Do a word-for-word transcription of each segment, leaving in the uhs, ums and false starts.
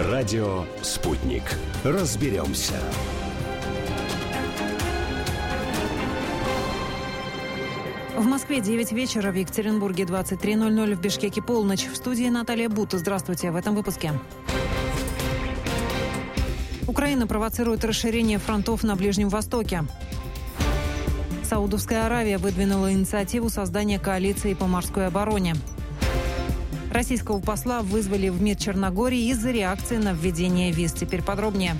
Радио «Спутник». Разберемся. В Москве девять вечера, в Екатеринбурге двадцать три ноль ноль, в Бишкеке полночь. В студии Наталья Бута. Здравствуйте в этом выпуске. Украина провоцирует расширение фронтов на Ближнем Востоке. Саудовская Аравия выдвинула инициативу создания коалиции по морской обороне. Российского посла вызвали в МИД Черногории из-за реакции на введение виз. Теперь подробнее.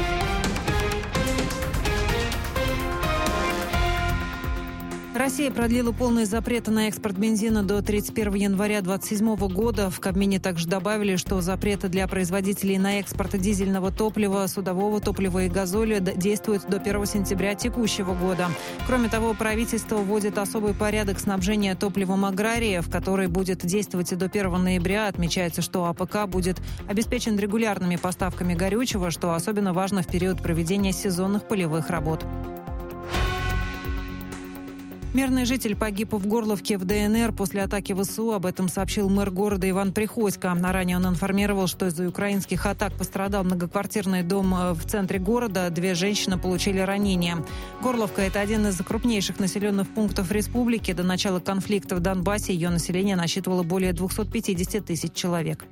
Россия продлила полный запрет на экспорт бензина до тридцать первого января две тысячи двадцать седьмого года. В Кабмине также добавили, что запреты для производителей на экспорт дизельного топлива, судового топлива и газоля действуют до первого сентября текущего года. Кроме того, правительство вводит особый порядок снабжения топливом аграриев, который будет действовать до первого ноября. Отмечается, что АПК будет обеспечен регулярными поставками горючего, что особенно важно в период проведения сезонных полевых работ. Мирный житель погиб в Горловке в ДНР после атаки ВСУ. Об этом сообщил мэр города Иван Приходько. Ранее он информировал, что из-за украинских атак пострадал многоквартирный дом в центре города. Две женщины получили ранения. Горловка – это один из крупнейших населенных пунктов республики. До начала конфликта в Донбассе ее население насчитывало более двести пятьдесят тысяч человек.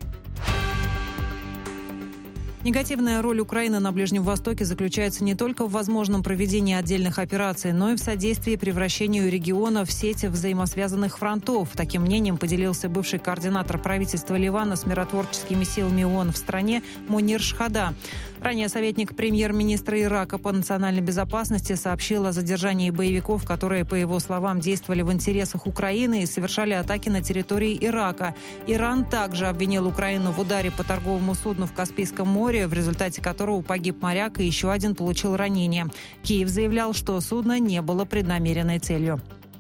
Негативная роль Украины на Ближнем Востоке заключается не только в возможном проведении отдельных операций, но и в содействии превращению региона в сеть взаимосвязанных фронтов. Таким мнением поделился бывший координатор правительства Ливана с миротворческими силами ООН в стране Мунир Шхада. Ранее советник премьер-министра Ирака по национальной безопасности сообщил о задержании боевиков, которые, по его словам, действовали в интересах Украины и совершали атаки на территории Ирака. Иран также обвинил Украину в ударе по торговому судну в Каспийском море, в результате которого погиб моряк и еще один получил ранение. Киев заявлял, что судно не было преднамеренной целью.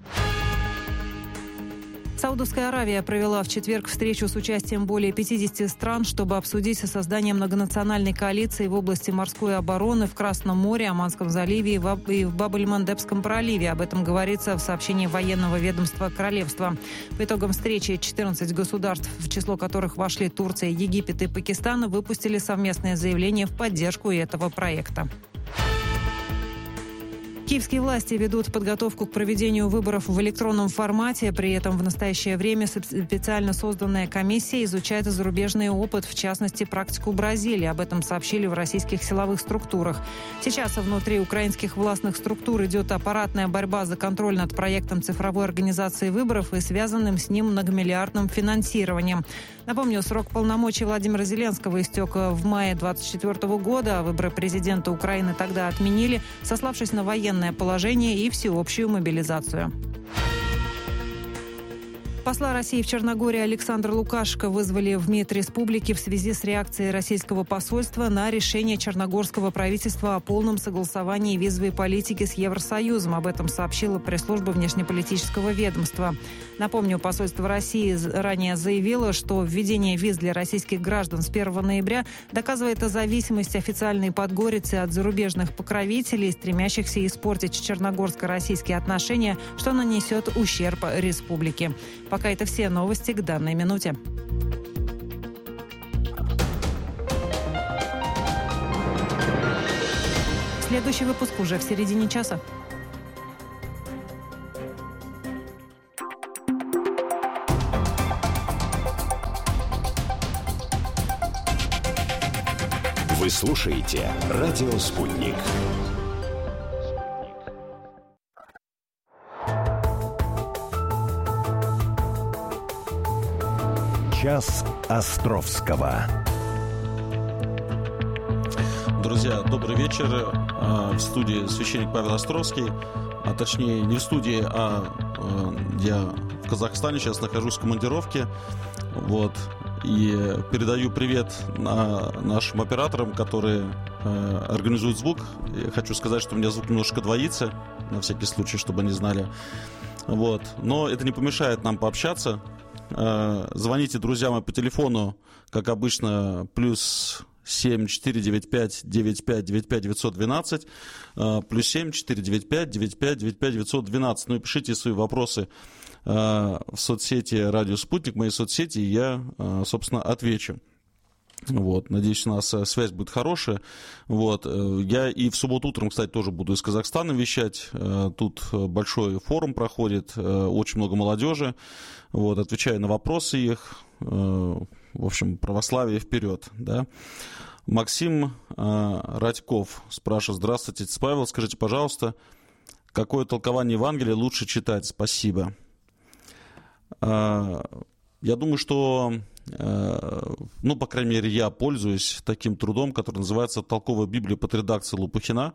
Саудовская Аравия провела в четверг встречу с участием более пятидесяти стран, чтобы обсудить создание многонациональной коалиции в области морской обороны в Красном море, Оманском заливе и в Баб-эль-Мандебском проливе. Об этом говорится в сообщении военного ведомства Королевства. По итогам встречи четырнадцать государств, в число которых вошли Турция, Египет и Пакистан, выпустили совместное заявление в поддержку этого проекта. Киевские власти ведут подготовку к проведению выборов в электронном формате. При этом в настоящее время специально созданная комиссия изучает зарубежный опыт, в частности, практику Бразилии. Об этом сообщили в российских силовых структурах. Сейчас внутри украинских властных структур идет аппаратная борьба за контроль над проектом цифровой организации выборов и связанным с ним многомиллиардным финансированием. Напомню, срок полномочий Владимира Зеленского истек в мае двадцать четвёртого года, а выборы президента Украины тогда отменили, сославшись на военное положение и всеобщую мобилизацию. Посла России в Черногории Александра Лукашенко вызвали в МИД республики в связи с реакцией российского посольства на решение черногорского правительства о полном согласовании визовой политики с Евросоюзом. Об этом сообщила пресс-служба внешнеполитического ведомства. Напомню, посольство России ранее заявило, что введение виз для российских граждан с первого ноября доказывает зависимость официальной Подгорицы от зарубежных покровителей, стремящихся испортить черногорско-российские отношения, что нанесет ущерб республике. Пока это все новости к данной минуте. Следующий выпуск уже в середине часа. Вы слушаете «Радио Спутник». Час Островского. Друзья, добрый вечер. В студии священник Павел Островский. А точнее, не в студии, а я в Казахстане сейчас нахожусь в командировке. Вот. И передаю привет нашим операторам, которые организуют звук. Я хочу сказать, что у меня звук немножко двоится, на всякий случай, чтобы они знали. Вот. Но это не помешает нам пообщаться. Звоните друзьям по телефону, как обычно, плюс семь четыре девять пять девять пять девять пять девятьсот двенадцать, плюс семь четыре девять пять девять пять девять пять девятьсот двенадцать. Ну и пишите свои вопросы в соцсети «Радио Спутник», мои соцсети, и я, собственно, отвечу. Вот, надеюсь, у нас связь будет хорошая. Вот. Я и в субботу утром, кстати, тоже буду из Казахстана вещать. Тут большой форум проходит, очень много молодежи. Вот, отвечаю на вопросы их. В общем, православие вперед. Да? Максим Радьков спрашивает: здравствуйте, отец Павел, скажите, пожалуйста, какое толкование Евангелия лучше читать? Спасибо. Я думаю, что... ну, по крайней мере, я пользуюсь таким трудом, который называется «Толковая Библия» под редакцией Лопухина.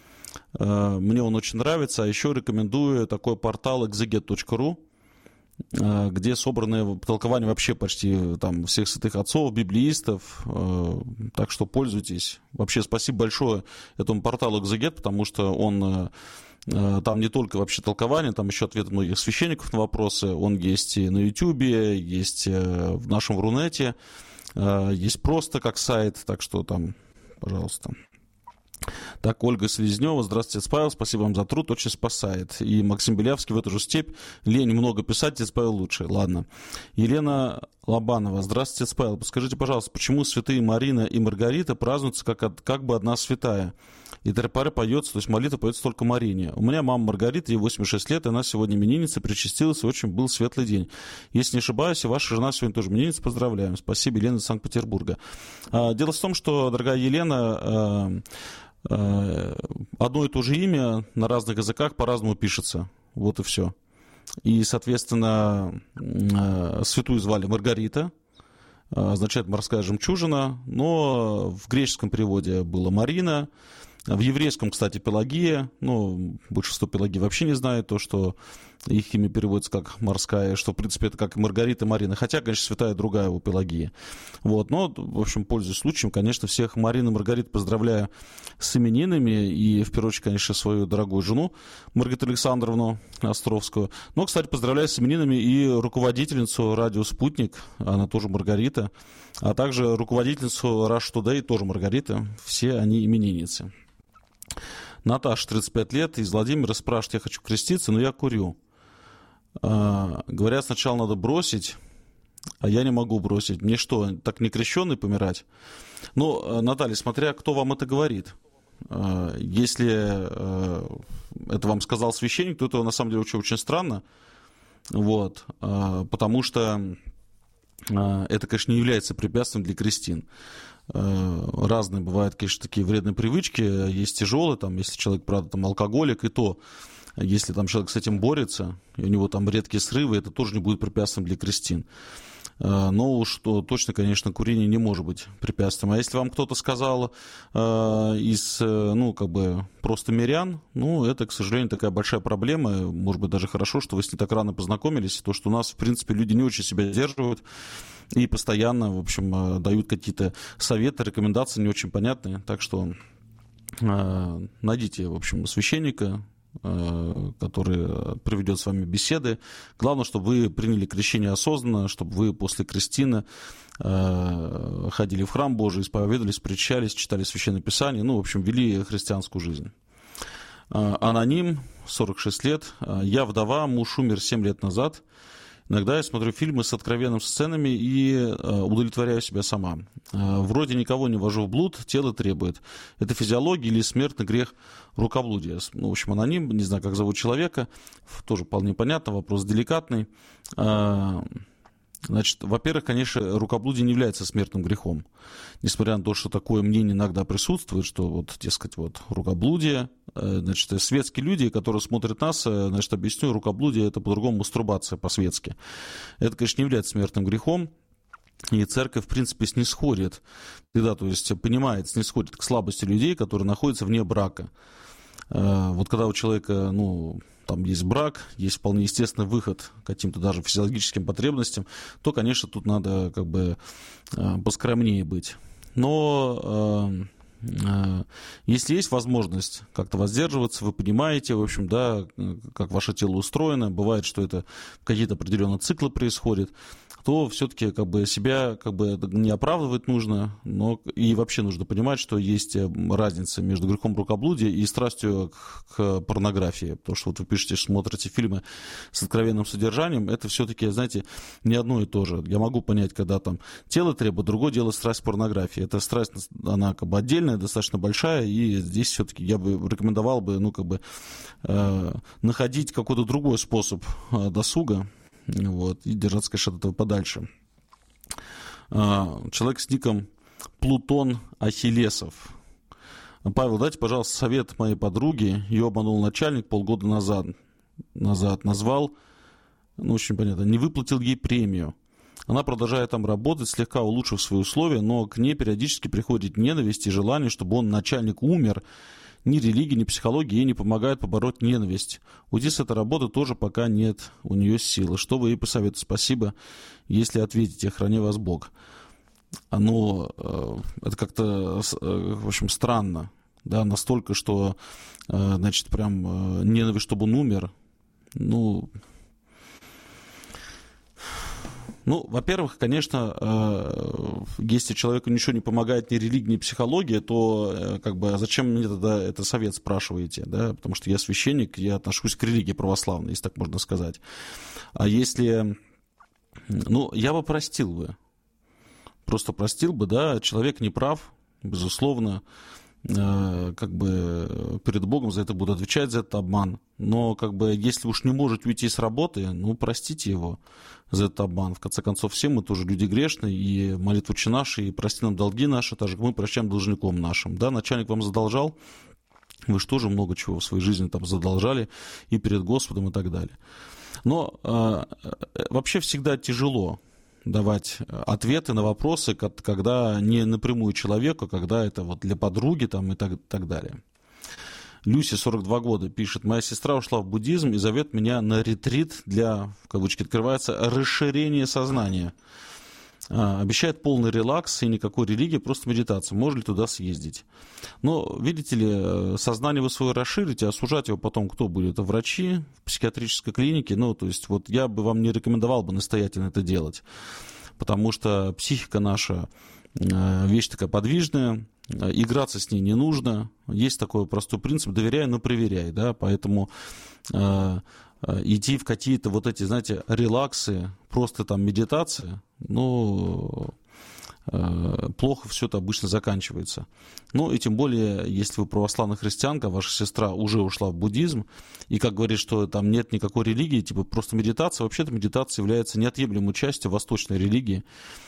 Мне он очень нравится, а еще рекомендую такой портал экзегет точка ру, где собраны толкования вообще почти там всех святых отцов, библеистов, так что пользуйтесь. Вообще спасибо большое этому порталу «Экзегет», потому что он... Там не только вообще толкование, там еще ответы многих священников на вопросы. Он есть и на Ютьюбе, есть в нашем Рунете, есть просто как сайт, так что там, пожалуйста. Так, Ольга Селезнева: здравствуйте, отец Павел, спасибо вам за труд, очень спасает. И Максим Белявский: в эту же степь, лень много писать, отец Павел лучше. Ладно. Елена Лобанова: здравствуйте, отец Павел, подскажите, пожалуйста, почему святые Марина и Маргарита празднуются как, как бы одна святая? И тропары поется, то есть молитва поется только Марине. У меня мама Маргарита, ей восемьдесят шесть лет, и она сегодня именинница, причастилась, и очень был светлый день. Если не ошибаюсь, и ваша жена сегодня тоже именинница, поздравляем. Спасибо, Елена из Санкт-Петербурга. Дело в том, что, дорогая Елена, одно и то же имя на разных языках по-разному пишется. Вот и все. И, соответственно, святую звали Маргарита, означает «морская жемчужина», но в греческом переводе было Марина. В еврейском, кстати, Пелагия, ну, большинство Пелагии вообще не знает то, что их имя переводится как «морская», что, в принципе, это как и Маргарита, Марина, хотя, конечно, святая другая у Пелагии. Вот, но, в общем, пользуясь случаем, конечно, всех Марин и Маргарит поздравляю с именинами, и, в первую очередь, конечно, свою дорогую жену Маргариту Александровну Островскую. Но, кстати, поздравляю с именинами и руководительницу радио «Спутник», она тоже Маргарита, а также руководительницу Rush Today, тоже Маргарита, все они именинницы. Наташа, тридцать пять лет, из Владимира, спрашивает: я хочу креститься, но я курю. А, говорят, сначала надо бросить, а я не могу бросить. Мне что, так не крещеный помирать? Ну, Наталья, смотря кто вам это говорит. А, если а, это вам сказал священник, то это на самом деле очень, очень странно. Вот, а, потому что а, это, конечно, не является препятствием для крестин. Разные бывают, конечно, такие вредные привычки, есть тяжелые, там, если человек, правда, там, алкоголик, и то, если там человек с этим борется, и у него там редкие срывы, это тоже не будет препятствием для крестин. Но уж что точно, конечно, курение не может быть препятствием. А если вам кто-то сказал э, из, ну, как бы, просто мирян, ну, это, к сожалению, такая большая проблема. Может быть, даже хорошо, что вы с ней так рано познакомились, то, что у нас, в принципе, люди не очень себя сдерживают и постоянно, в общем, дают какие-то советы, рекомендации не очень понятные. Так что э, найдите, в общем, священника, который проведет с вами беседы. Главное, чтобы вы приняли крещение осознанно, чтобы вы после крестины э, ходили в храм Божий, исповедовались, причащались, читали Священное Писание, ну, в общем, вели христианскую жизнь. Э, аноним, сорок шесть лет. Я вдова, муж умер семь лет назад. Иногда я смотрю фильмы с откровенными сценами и э, удовлетворяю себя сама. Э, вроде никого не вожу в блуд, тело требует. Это физиология или смертный грех рукоблудия? Ну, в общем, аноним, не знаю, как зовут человека, тоже вполне понятно, вопрос деликатный. Э, значит, во-первых, конечно, рукоблудие не является смертным грехом. Несмотря на то, что такое мнение иногда присутствует, что вот, дескать, вот рукоблудие, значит, светские люди, которые смотрят нас, значит, объясню, рукоблудие — это по-другому мастурбация по-светски. Это, конечно, не является смертным грехом, и церковь, в принципе, снисходит, всегда, то есть понимает, снисходит к слабости людей, которые находятся вне брака. Вот когда у человека, ну, там есть брак, есть вполне естественный выход к каким-то даже физиологическим потребностям, то, конечно, тут надо как бы поскромнее быть. Но э, если есть возможность как-то воздерживаться, вы понимаете, в общем, да, как ваше тело устроено, бывает, что это какие-то определенные циклы происходят, то все-таки как бы себя как бы не оправдывать нужно, но и вообще нужно понимать, что есть разница между грехом рукоблудия и страстью к, к порнографии. Потому что вот вы пишете, смотрите фильмы с откровенным содержанием, это все-таки, знаете, не одно и то же. Я могу понять, когда там тело требует, другое дело страсть к порнографии. Эта страсть, она как бы отдельная, достаточно большая, и здесь все-таки я бы рекомендовал бы, ну, как бы э, находить какой-то другой способ э, досуга. Вот, и держаться, конечно, от этого подальше. Человек с ником Плутон Ахиллесов. Павел, дайте, пожалуйста, совет моей подруге. Ее обманул начальник полгода назад. назад назвал, ну, очень понятно, не выплатил ей премию. Она продолжает там работать, слегка улучшив свои условия, но к ней периодически приходит ненависть и желание, чтобы он, начальник, умер. Ни религия, ни психология ей не помогают побороть ненависть. Уйти с этой работы тоже пока нет у нее силы. Что вы ей посоветуете? Спасибо, если ответите. Храни вас Бог. Оно, это как-то, в общем, странно. Да, настолько, что, значит, прям ненависть, чтобы он умер. Ну... Ну, во-первых, конечно, если человеку ничего не помогает ни религия, ни психология, то как бы зачем мне тогда это совет спрашиваете, да? Потому что я священник, я отношусь к религии православной, если так можно сказать. А если... Ну, я бы простил бы. Просто простил бы, да, человек не прав, безусловно, как бы перед Богом за это буду отвечать, за этот обман. Но как бы если уж не можете уйти с работы, ну простите его за этот обман. В конце концов, все мы тоже люди грешные, и молитву «Отче наш», и прости нам долги наши, так же мы прощаем должником нашим. Да, начальник вам задолжал, вы же тоже много чего в своей жизни там задолжали и перед Господом и так далее. Но э, вообще всегда тяжело давать ответы на вопросы, когда не напрямую человеку, когда это вот для подруги там, и так, так далее. Люси, сорок два года, пишет: моя сестра ушла в буддизм и зовет меня на ретрит для, в кавычки открывается, расширения сознания. А, обещает полный релакс и никакой религии, просто медитация. Можно ли туда съездить? Но, видите ли, сознание вы свое расширите, а сужать его потом кто будет? Это врачи в психиатрической клинике. Ну, то есть, вот я бы вам не рекомендовал бы настоятельно это делать, потому что психика наша вещь такая подвижная, играться с ней не нужно. Есть такой простой принцип: доверяй, но проверяй, да, поэтому э, идти в какие-то вот эти, знаете, релаксы, просто там медитация, ну, э, плохо все это обычно заканчивается. Ну, и тем более, если вы православная христианка, ваша сестра уже ушла в буддизм, и как говорит, что там нет никакой религии, типа просто медитация, вообще-то медитация является неотъемлемой частью восточной религии.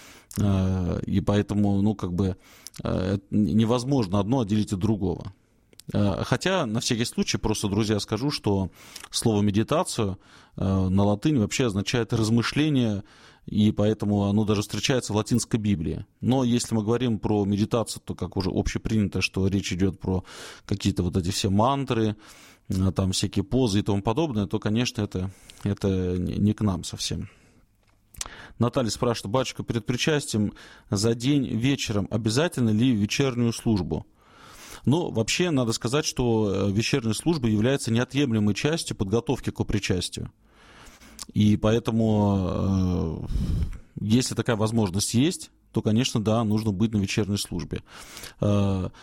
И поэтому, ну, как бы невозможно одно отделить от другого. Хотя, на всякий случай, просто, друзья, скажу, что слово «медитацию» на латыни вообще означает «размышление», и поэтому оно даже встречается в латинской Библии. Но если мы говорим про медитацию, то, как уже общепринято, что речь идет про какие-то вот эти все мантры, там всякие позы и тому подобное, то, конечно, это, это не к нам совсем. Наталья спрашивает: батюшка, перед причастием за день вечером обязательно ли вечернюю службу? Ну, вообще, надо сказать, что вечерняя служба является неотъемлемой частью подготовки к причастию. И поэтому, если такая возможность есть, то, конечно, да, нужно быть на вечерней службе. Мы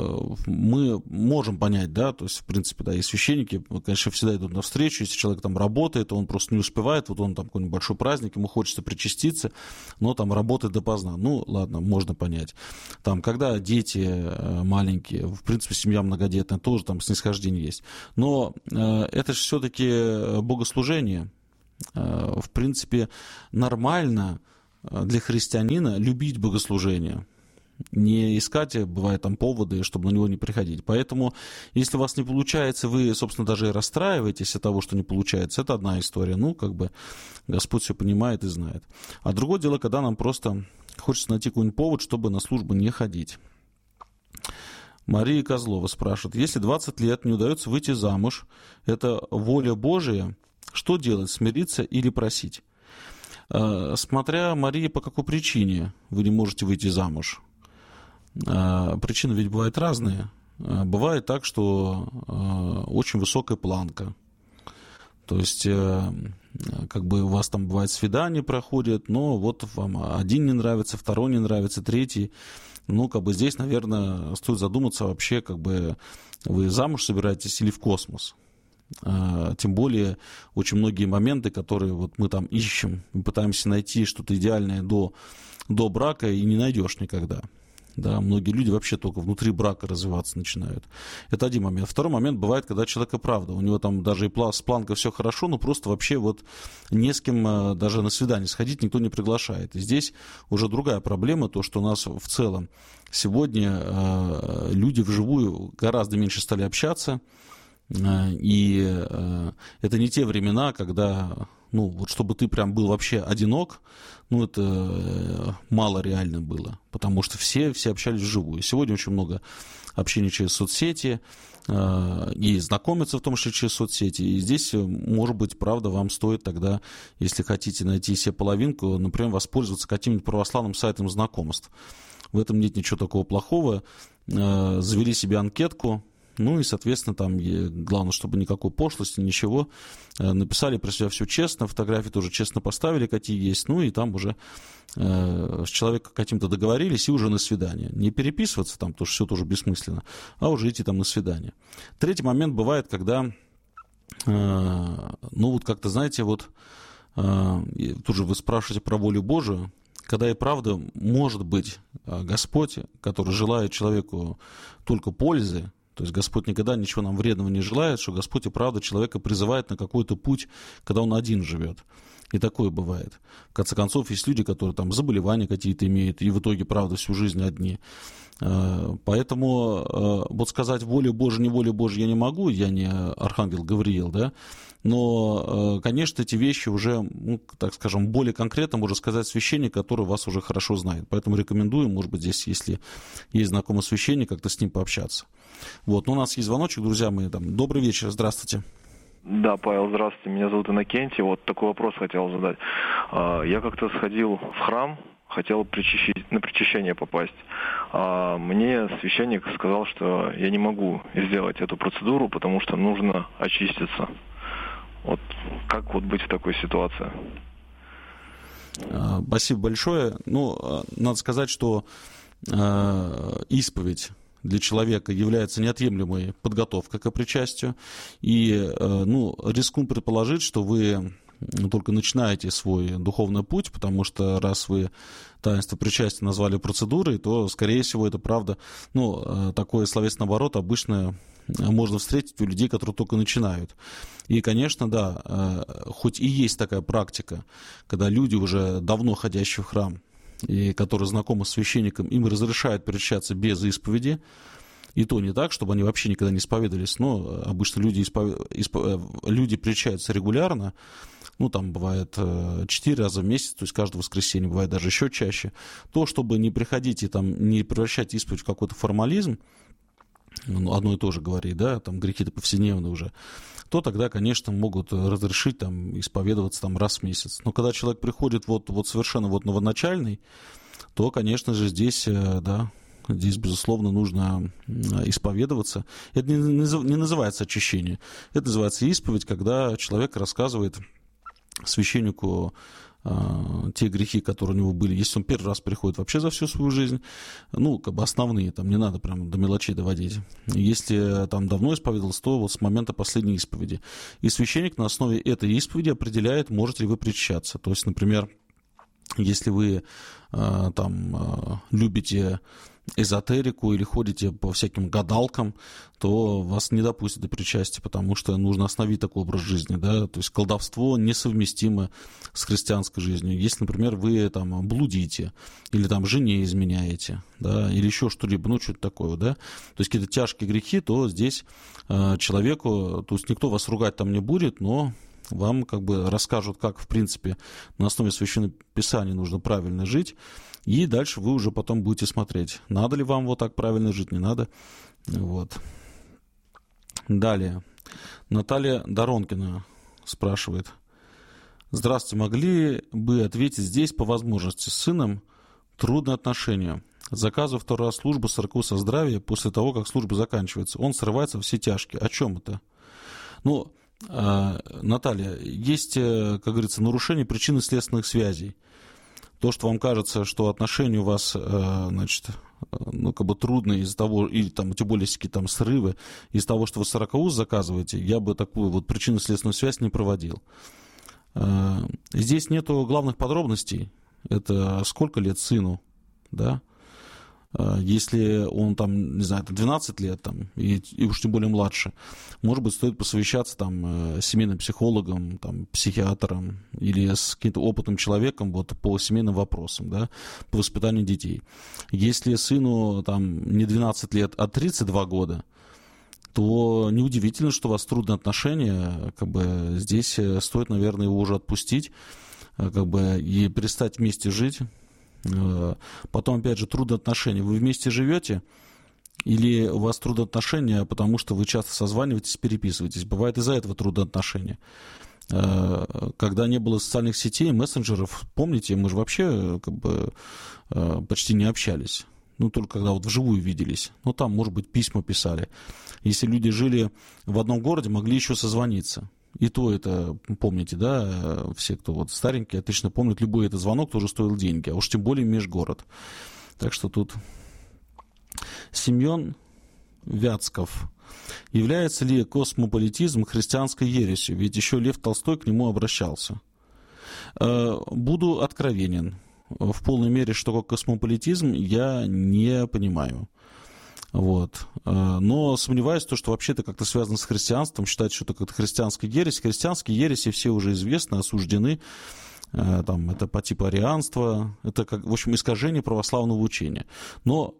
можем понять, да, то есть, в принципе, да, и священники, конечно, всегда идут навстречу, если человек там работает, он просто не успевает, вот он там какой-нибудь большой праздник, ему хочется причаститься, но там работает допоздна. Ну, ладно, можно понять. Там, когда дети маленькие, в принципе, семья многодетная, тоже там снисхождение есть. Но это же все-таки богослужение. В принципе, нормально для христианина любить богослужение, не искать, бывает, там поводы, чтобы на него не приходить. Поэтому, если у вас не получается, вы, собственно, даже и расстраиваетесь от того, что не получается, это одна история. Ну, как бы Господь все понимает и знает. А другое дело, когда нам просто хочется найти какой-нибудь повод, чтобы на службу не ходить. Мария Козлова спрашивает: если двадцать лет не удается выйти замуж, это воля Божия, что делать, смириться или просить? Смотря, Мария, по какой причине вы не можете выйти замуж. Причины ведь бывают разные. Бывает так, что очень высокая планка. То есть как бы у вас там бывает свидания проходят, но вот вам один не нравится, второй не нравится, третий. Ну, как бы здесь, наверное, стоит задуматься вообще, как бы вы замуж собираетесь или в космос. А, тем более, очень многие моменты, которые вот мы там ищем, мы пытаемся найти что-то идеальное до, до брака, и не найдешь никогда. Да, многие люди вообще только внутри брака развиваться начинают. Это один момент. Второй момент бывает, когда человека правда. У него там даже и с планкой все хорошо, но просто вообще вот не с кем даже на свидание сходить никто не приглашает. И здесь уже другая проблема, то, что у нас в целом сегодня э, люди вживую гораздо меньше стали общаться. Э, и э, это не те времена, когда... Ну, вот чтобы ты прям был вообще одинок, ну, это мало реально было, потому что все, все общались вживую. Сегодня очень много общения через соцсети, э, и знакомиться в том числе через соцсети. И здесь, может быть, правда, вам стоит тогда, если хотите найти себе половинку, например, воспользоваться каким-нибудь православным сайтом знакомств. В этом нет ничего такого плохого. Э, завели себе анкетку. Ну и, соответственно, там главное, чтобы никакой пошлости, ничего. Написали про себя все честно, фотографии тоже честно поставили, какие есть. Ну и там уже э, с человеком каким-то договорились и уже на свидание. Не переписываться там, потому что все тоже бессмысленно, а уже идти там на свидание. Третий момент бывает, когда, э, ну вот как-то, знаете, вот э, тут же вы спрашиваете про волю Божию, когда и правда, может быть, Господь, который желает человеку только пользы. То есть Господь никогда ничего нам вредного не желает, что Господь и правда человека призывает на какой-то путь, когда он один живет. И такое бывает. В конце концов, есть люди, которые там заболевания какие-то имеют, и в итоге, правда, всю жизнь одни. Поэтому вот сказать воля Божия, не воля Божия я не могу, я не архангел Гавриил, да, но, конечно, эти вещи уже, ну, так скажем, более конкретно можно сказать священник, который вас уже хорошо знает. Поэтому рекомендую, может быть, здесь, если есть знакомый священник, как-то с ним пообщаться. Вот, но у нас есть звоночек, друзья мои. Там. Добрый вечер, здравствуйте. Да, Павел, здравствуйте, меня зовут Иннокентий. Вот такой вопрос хотел задать. Я как-то сходил в храм, хотел причащить, на причащение попасть. А мне священник сказал, что я не могу сделать эту процедуру, потому что нужно очиститься. Вот как вот быть в такой ситуации? Спасибо большое. Ну, надо сказать, что э, исповедь для человека является неотъемлемой подготовкой к причастию. И, э, ну, рискну предположить, что вы только начинаете свой духовный путь, потому что раз вы таинство причастия назвали процедурой, то, скорее всего, это правда, ну, такой словесный оборот обычно можно встретить у людей, которые только начинают. И, конечно, да, хоть и есть такая практика, когда люди, уже давно ходящие в храм, и которые знакомы с священником, им разрешают причащаться без исповеди. И то не так, чтобы они вообще никогда не исповедовались, но обычно люди, испов... испов... люди причащаются регулярно, ну, там бывает четыре раза в месяц, то есть каждое воскресенье, бывает даже еще чаще, то, чтобы не приходить и там не превращать исповедь в какой-то формализм, ну, одно и то же говорит, да, там грехи-то повседневные уже, то тогда, конечно, могут разрешить там исповедоваться там раз в месяц. Но когда человек приходит вот, вот совершенно вот новоначальный, то, конечно же, здесь, да, здесь, безусловно, нужно исповедоваться. Это не, не называется очищение, это называется исповедь, когда человек рассказывает священнику э, те грехи, которые у него были, если он первый раз приходит вообще за всю свою жизнь, ну, как бы основные, там не надо прям до мелочей доводить. Если там давно исповедовался, то вот с момента последней исповеди. И священник на основе этой исповеди определяет, можете ли вы причащаться. То есть, например, если вы э, там э, любите эзотерику или ходите по всяким гадалкам, то вас не допустят до причастия, потому что нужно остановить такой образ жизни, да, то есть колдовство несовместимо с христианской жизнью. Если, например, вы там блудите, или там жене изменяете, да, или еще что-либо, ну, что-то такое, да, то есть какие-то тяжкие грехи, то здесь э, человеку, то есть никто вас ругать там не будет, но вам как бы расскажут, как, в принципе, на основе Священного Писания нужно правильно жить, и дальше вы уже потом будете смотреть, надо ли вам вот так правильно жить, не надо. Вот. Далее. Наталья Доронкина спрашивает. Здравствуйте, могли бы ответить здесь по возможности с сыном трудные отношения? Заказываю второй раз службу сороку со здравия после того, как служба заканчивается. Он срывается во все тяжкие. О чем это? Ну, Наталья, есть, как говорится, нарушение причинно-следственных связей. То, что вам кажется, что отношения у вас, значит, ну, как бы трудные из-за того, или там, тем более, какие там срывы, из-за того, что вы сорокауз заказываете, я бы такую вот причинно-следственную связь не проводил. Здесь нету главных подробностей. Это сколько лет сыну, да? Если он там, не знаю, двенадцать лет, там, и, и уж тем более младше, может быть, стоит посовещаться там, с семейным психологом, там, психиатром или с каким-то опытным человеком вот, по семейным вопросам, да, по воспитанию детей. Если сыну там, не двенадцать лет, а тридцать два года, то неудивительно, что у вас трудные отношения, как бы здесь стоит, наверное, его уже отпустить, как бы, и перестать вместе жить. Потом, опять же, трудные отношения. Вы вместе живете или у вас трудные отношения, потому что вы часто созваниваетесь, переписываетесь? Бывает из-за этого трудные отношения. Когда не было социальных сетей, мессенджеров, помните, мы же вообще как бы почти не общались. Ну, только когда вот вживую виделись. Ну, там, может быть, письма писали. Если люди жили в одном городе, могли еще созвониться. И то это, помните, да, все, кто вот старенькие, отлично помнят, любой этот звонок тоже стоил деньги, а уж тем более межгород. Так что тут Семен Вятсков. Является ли космополитизм христианской ересью? Ведь еще Лев Толстой к нему обращался. Буду откровенен. В полной мере, что такое космополитизм, я не понимаю. Вот. Но сомневаюсь, то, что вообще это как-то связано с христианством, считать, что это как-то христианская ересь. Христианские ереси все уже известны, осуждены. Там, это по типу арианства, это, как, в общем, искажение православного учения. Но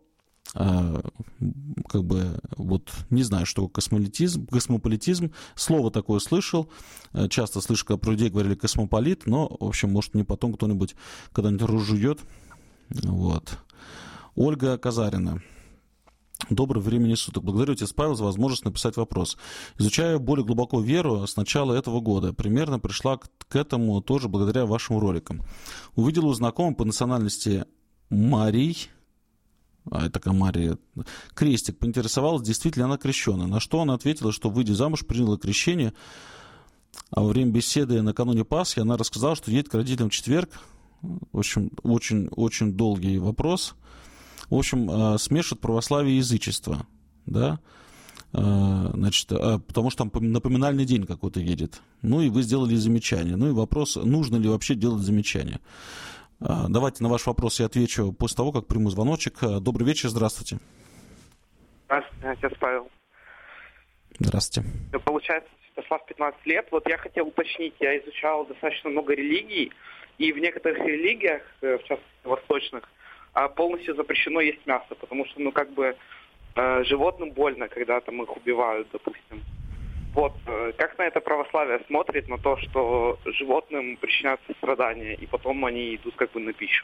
как бы, вот, не знаю, что космополитизм, космополитизм, слово такое слышал, часто слышу, когда про людей говорили космополит, но, в общем, может, мне потом кто-нибудь когда-нибудь разжует. Вот. Ольга Казарина. Доброго времени суток. Благодарю тебя, Павел, за возможность написать вопрос. Изучая более глубоко веру с начала этого года. Примерно пришла к, к этому тоже благодаря вашим роликам. Увидела у знакомого по национальности Марий, а это такая Мария, крестик, поинтересовалась, действительно ли она крещена. На что она ответила, что, выйдя замуж, приняла крещение. А во время беседы накануне Пасхи она рассказала, что едет к родителям в четверг. В общем, очень-очень долгий вопрос. В общем, смешивают православие и язычество, да, значит, потому что там напоминальный день какой-то едет. Ну, и вы сделали замечание. Ну, и вопрос, нужно ли вообще делать замечание. Давайте на ваш вопрос я отвечу после того, как приму звоночек. Добрый вечер, здравствуйте. Здравствуйте, отец Павел. Здравствуйте. Получается, Святослав, пятнадцать лет. Вот я хотел уточнить, я изучал достаточно много религий, и в некоторых религиях, в частности, восточных, полностью запрещено есть мясо, потому что, ну, как бы, э, животным больно, когда там их убивают, допустим. Вот, э, как на это православие смотрит, на то, что животным причиняются страдания, и потом они идут как бы на пищу?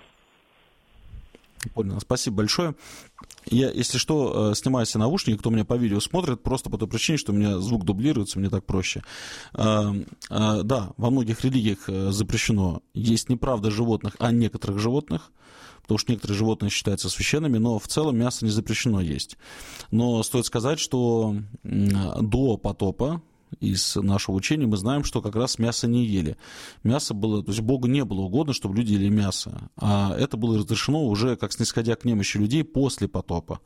Понял, спасибо большое. Я, если что, снимаю себе наушники, кто меня по видео смотрит, просто по той причине, что у меня звук дублируется, мне так проще. А, а, да, во многих религиях запрещено есть неправда животных, а некоторых животных, потому что некоторые животные считаются священными, но в целом мясо не запрещено есть. Но стоит сказать, что до потопа из нашего учения мы знаем, что как раз мясо не ели. Мясо было, то есть Богу не было угодно, чтобы люди ели мясо. А это было разрешено уже как снисходя к немощи людей после потопа.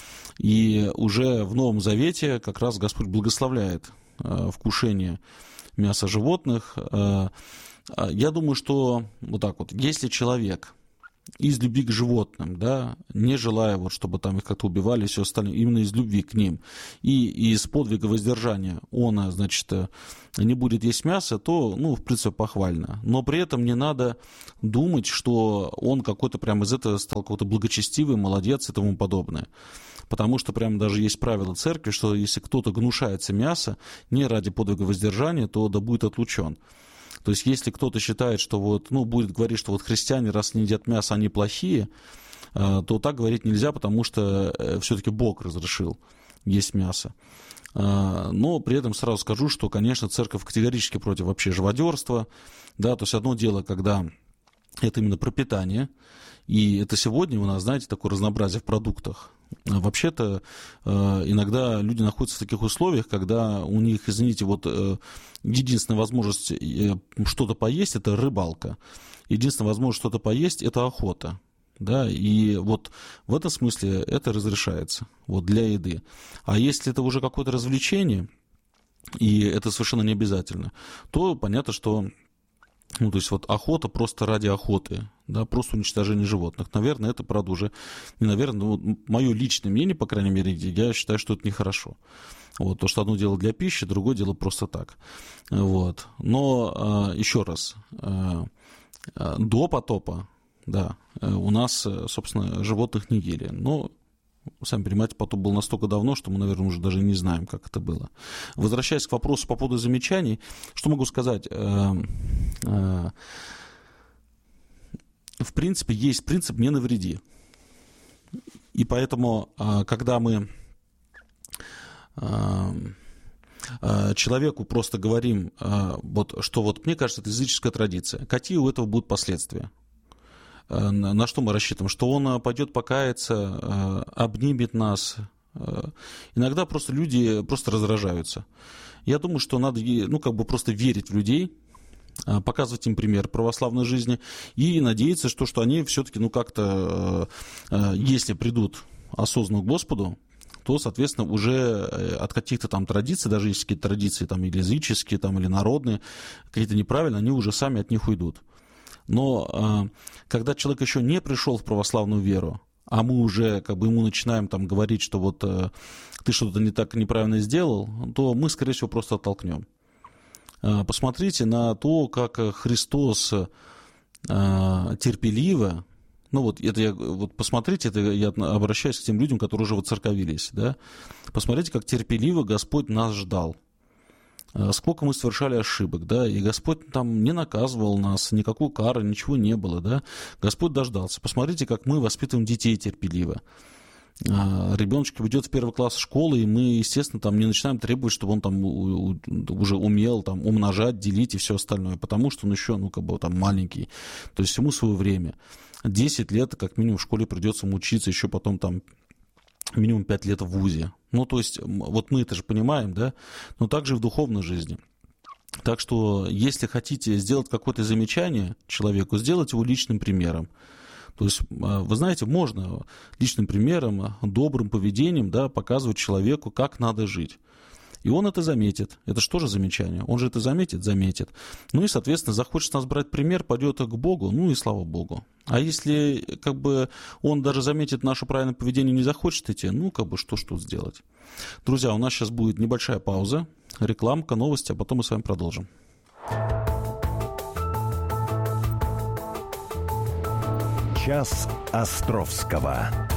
И уже в Новом Завете как раз Господь благословляет вкушение мяса животных. Я думаю, что вот так вот, если человек из любви к животным, да, не желая, вот, чтобы там их как-то убивали и все остальное, именно из любви к ним, и из подвига воздержания он, значит, не будет есть мясо, то, ну, в принципе, похвально. Но при этом не надо думать, что он какой-то прям из этого стал какой-то благочестивый, молодец и тому подобное. Потому что прямо даже есть правило церкви, что если кто-то гнушается мяса не ради подвига воздержания, то да будет отлучен. То есть, если кто-то считает, что вот, ну, будет говорить, что вот христиане, раз не едят мясо, они плохие, то так говорить нельзя, потому что все-таки Бог разрешил есть мясо. Но при этом сразу скажу, что, конечно, церковь категорически против вообще живодерства. Да, то есть, одно дело, когда это именно пропитание, И это сегодня у нас, знаете, такое разнообразие в продуктах. Вообще-то иногда люди находятся в таких условиях, когда у них, извините, вот единственная возможность что-то поесть – это рыбалка. Единственная возможность что-то поесть – это охота. Да, и вот в этом смысле это разрешается вот, для еды. А если это уже какое-то развлечение, и это совершенно не обязательно, то понятно, что ну, то есть вот охота просто ради охоты, да, просто уничтожение животных. Наверное, это, правда, уже, не наверное, ну, мое личное мнение, по крайней мере, я считаю, что это нехорошо. Вот, то, что одно дело для пищи, другое дело просто так. Вот. Но еще раз, до потопа, да, у нас, собственно, животных не ели. Но, сами понимаете, потоп был настолько давно, что мы, наверное, уже даже не знаем, как это было. Возвращаясь к вопросу по поводу замечаний, что могу сказать? В принципе, есть принцип «не навреди». И поэтому, когда мы человеку просто говорим, вот, что вот, мне кажется, это языческая традиция, какие у этого будут последствия? На что мы рассчитываем? Что он пойдет покаяться, обнимет нас. Иногда просто люди просто раздражаются. Я думаю, что надо, ну, как бы просто верить в людей, показывать им пример православной жизни и надеяться, что, что они все-таки, ну, как-то, если придут осознанно к Господу, то, соответственно, уже от каких-то там традиций, даже если какие-то традиции там, или языческие, там, или народные, какие-то неправильные, они уже сами от них уйдут. Но когда человек еще не пришел в православную веру, а мы уже как бы ему начинаем там говорить, что вот ты что-то не так неправильно сделал, то мы, скорее всего, просто оттолкнем. Посмотрите на то, как Христос терпеливо, ну вот это я, вот посмотрите, это я обращаюсь к тем людям, которые уже воцерковились, да, посмотрите, как терпеливо Господь нас ждал. Сколько мы совершали ошибок, да, и Господь там не наказывал нас, никакой кары, ничего не было, да, Господь дождался. Посмотрите, как мы воспитываем детей терпеливо. Ребеночек идет в первый класс школы, и мы, естественно, там не начинаем требовать, чтобы он там уже умел там умножать, делить и все остальное, потому что он еще, ну, как бы там маленький, то есть ему свое время. десять лет, как минимум, в школе придется ему учиться, еще потом там минимум пять лет в вузе. Ну, то есть, вот мы это же понимаем, да, но также и в духовной жизни. Так что, если хотите сделать какое-то замечание человеку, сделайте его личным примером. То есть, вы знаете, можно личным примером, добрым поведением, да, показывать человеку, как надо жить. И он это заметит. Это что же замечание? Он же это заметит? Заметит. Ну и, соответственно, захочет нас брать пример, пойдет к Богу, ну и слава Богу. А если как бы он даже заметит наше правильное поведение и не захочет идти, ну как бы что ж тут сделать? Друзья, у нас сейчас будет небольшая пауза, рекламка, новости, а потом мы с вами продолжим. Час Островского.